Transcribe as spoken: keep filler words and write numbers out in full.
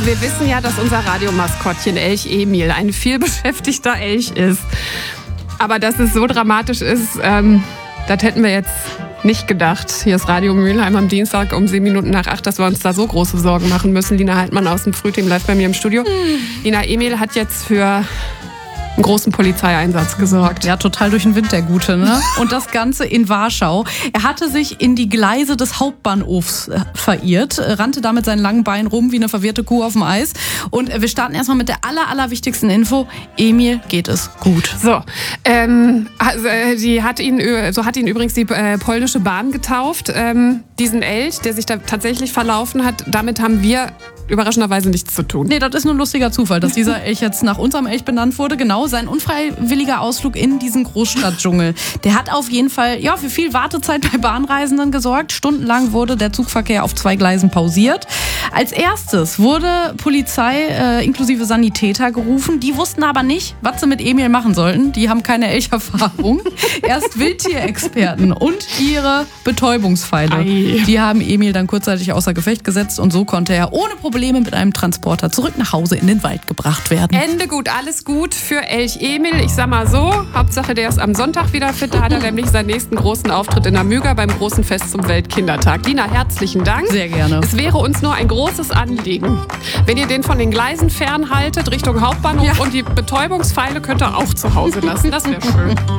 Also wir wissen ja, dass unser Radiomaskottchen Elch Emil ein vielbeschäftigter Elch ist. Aber dass es so dramatisch ist, ähm, das hätten wir jetzt nicht gedacht. Hier ist Radio Mülheim am Dienstag um sieben Minuten nach acht, dass wir uns da so große Sorgen machen müssen. Lina Haltmann aus dem Frühteam live bei mir im Studio. Hm. Lina, Emil hat jetzt für einen großen Polizeieinsatz gesorgt. Ja, total durch den Wind, der Gute, ne? Und das Ganze in Warschau. Er hatte sich in die Gleise des Hauptbahnhofs verirrt, rannte da mit seinen langen Beinen rum wie eine verwirrte Kuh auf dem Eis. Und wir starten erstmal mit der aller, aller wichtigsten Info. Emil geht es gut. So, ähm, also, die hat ihn, so hat ihn übrigens die äh, polnische Bahn getauft. Ähm, diesen Elch, der sich da tatsächlich verlaufen hat, damit haben wir überraschenderweise nichts zu tun. Nee, das ist nur ein lustiger Zufall, dass dieser Elch jetzt nach unserem Elch benannt wurde. Genau, sein unfreiwilliger Ausflug in diesen Großstadtdschungel. Der hat auf jeden Fall ja, für viel Wartezeit bei Bahnreisenden gesorgt. Stundenlang wurde der Zugverkehr auf zwei Gleisen pausiert. Als erstes wurde Polizei äh, inklusive Sanitäter gerufen. Die wussten aber nicht, was sie mit Emil machen sollten. Die haben keine Elcherfahrung. Erst Wildtierexperten und ihre Betäubungspfeile. Ei. Die haben Emil dann kurzzeitig außer Gefecht gesetzt und so konnte er ohne Probleme mit einem Transporter zurück nach Hause in den Wald gebracht werden. Ende gut, alles gut für Elch Emil. Ich sag mal so, Hauptsache der ist am Sonntag wieder fit. Da hat er nämlich seinen nächsten großen Auftritt in der Müger beim großen Fest zum Weltkindertag. Lina, herzlichen Dank. Sehr gerne. Es wäre uns nur ein großes Anliegen, wenn ihr den von den Gleisen fernhaltet, Richtung Hauptbahnhof, ja. Und die Betäubungspfeile könnt ihr auch zu Hause lassen. Das wäre schön.